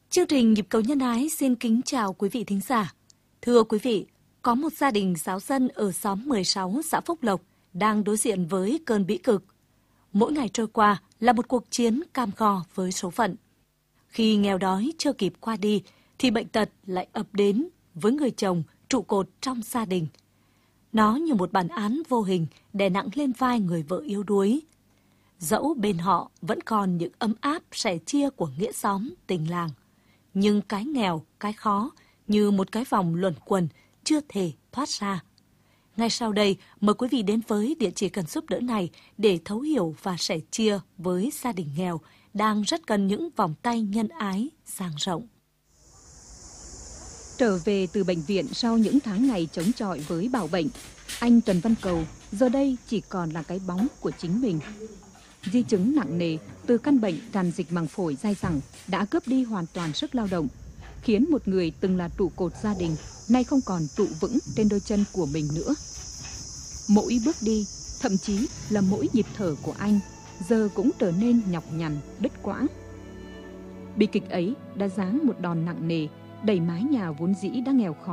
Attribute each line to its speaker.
Speaker 1: Chương trình Nhịp cầu nhân ái xin kính chào quý vị thính giả. Thưa quý vị, có một gia đình giáo dân ở xóm 16 xã Phúc Lộc đang đối diện với cơn bĩ cực. Mỗi ngày trôi qua là một cuộc chiến cam go với số phận. Khi nghèo đói chưa kịp qua đi thì bệnh tật lại ập đến với người chồng trụ cột trong gia đình. Nó như một bản án vô hình đè nặng lên vai người vợ yếu đuối. Dẫu bên họ vẫn còn những ấm áp sẻ chia của nghĩa xóm, tình làng, nhưng cái nghèo, cái khó như một cái vòng luẩn quẩn chưa thể thoát ra. Ngay sau đây, mời quý vị đến với địa chỉ cần giúp đỡ này để thấu hiểu và sẻ chia với gia đình nghèo đang rất cần những vòng tay nhân ái dang rộng.
Speaker 2: Trở về từ bệnh viện sau những tháng ngày chống chọi với bạo bệnh, anh Trần Văn Cầu giờ đây chỉ còn là cái bóng của chính mình. Di chứng nặng nề từ căn bệnh tràn dịch màng phổi dai dẳng đã cướp đi hoàn toàn sức lao động, khiến một người từng là trụ cột gia đình nay không còn trụ vững trên đôi chân của mình nữa. Mỗi bước đi, thậm chí là mỗi nhịp thở của anh giờ cũng trở nên nhọc nhằn, đứt quãng. Bi kịch ấy đã giáng một đòn nặng nề đẩy mái nhà vốn dĩ đã nghèo khó